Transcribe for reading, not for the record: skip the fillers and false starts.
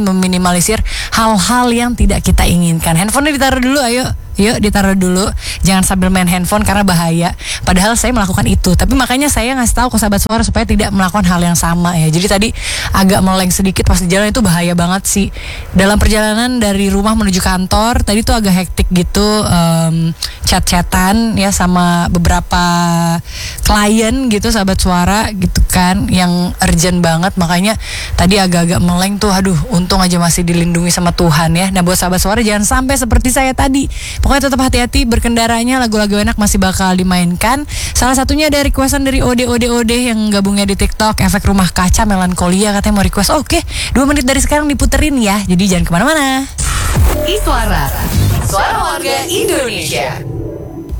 meminimalisir hal-hal yang tidak kita inginkan. Handphonenya ditaruh dulu, ayo. Yuk ditaruh dulu, jangan sambil main handphone karena bahaya. Padahal saya melakukan itu, tapi makanya saya ngasih tahu ke sahabat suara supaya tidak melakukan hal yang sama ya. Jadi tadi agak meleng sedikit pas di jalan, itu bahaya banget sih. Dalam perjalanan dari rumah menuju kantor tadi tuh agak hektik gitu, chat-chatan ya sama beberapa klien gitu sahabat suara gitu kan, yang urgent banget. Makanya tadi agak-agak meleng tuh, aduh untung aja masih dilindungi sama Tuhan ya. Nah buat sahabat suara jangan sampai seperti saya tadi. Pokoknya tetap hati-hati berkendaranya, lagu-lagu enak masih bakal dimainkan. Salah satunya ada requestan dari Ode yang gabungnya di TikTok, Efek Rumah Kaca Melankolia, katanya mau request. Oke, 2 menit dari sekarang diputerin ya, jadi jangan kemana-mana. Iswara, suara warga Indonesia.